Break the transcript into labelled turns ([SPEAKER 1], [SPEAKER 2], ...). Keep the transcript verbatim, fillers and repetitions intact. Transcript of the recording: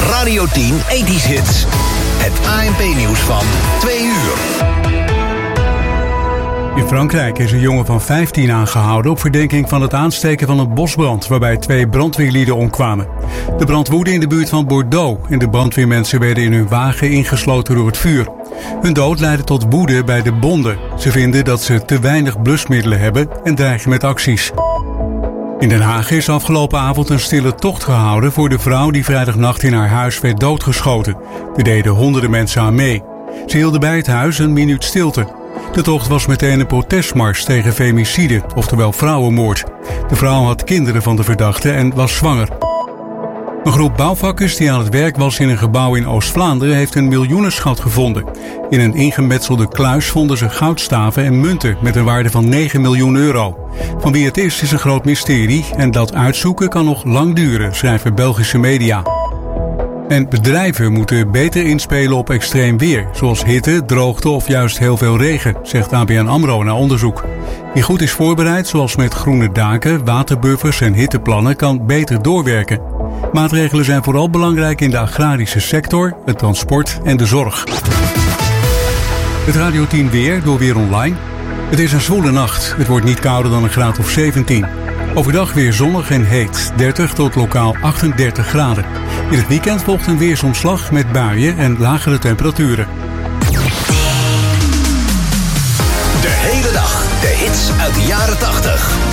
[SPEAKER 1] Radio tien ethisch Hits. Het A N P-nieuws van twee uur.
[SPEAKER 2] In Frankrijk is een jongen van vijftien aangehouden op verdenking van het aansteken van een bosbrand waarbij twee brandweerlieden omkwamen. De brand woedde in de buurt van Bordeaux en de brandweermensen werden in hun wagen ingesloten door het vuur. Hun dood leidde tot woede bij de bonden. Ze vinden dat ze te weinig blusmiddelen hebben en dreigen met acties. In Den Haag is afgelopen avond een stille tocht gehouden voor de vrouw die vrijdagnacht in haar huis werd doodgeschoten. Er deden honderden mensen aan mee. Ze hielden bij het huis een minuut stilte. De tocht was meteen een protestmars tegen femicide, oftewel vrouwenmoord. De vrouw had kinderen van de verdachte en was zwanger. Een groep bouwvakkers die aan het werk was in een gebouw in Oost-Vlaanderen heeft een miljoenenschat gevonden. In een ingemetselde kluis vonden ze goudstaven en munten met een waarde van negen miljoen euro. Van wie het is, is een groot mysterie en dat uitzoeken kan nog lang duren, schrijven Belgische media. En bedrijven moeten beter inspelen op extreem weer, zoals hitte, droogte of juist heel veel regen, zegt A B N AMRO na onderzoek. Wie goed is voorbereid, zoals met groene daken, waterbuffers en hitteplannen, kan beter doorwerken. Maatregelen zijn vooral belangrijk in de agrarische sector, het transport en de zorg. Het Radio tien weer door Weer Online. Het is een zwoele nacht. Het wordt niet kouder dan een graad of zeventien. Overdag weer zonnig en heet, dertig tot lokaal achtendertig graden. In het weekend volgt een weersomslag met buien en lagere temperaturen.
[SPEAKER 1] De hele dag de hits uit de jaren tachtig.